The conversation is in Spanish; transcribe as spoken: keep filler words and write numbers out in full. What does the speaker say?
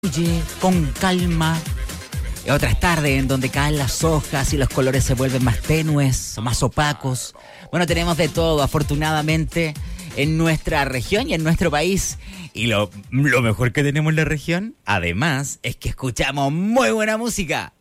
Fluye con calma. Otras tardes en donde caen las hojas y los colores se vuelven más tenues o más opacos. Bueno, tenemos de todo, afortunadamente, en nuestra región y en nuestro país. Y lo, lo mejor que tenemos en la región, además, es que escuchamos muy buena música.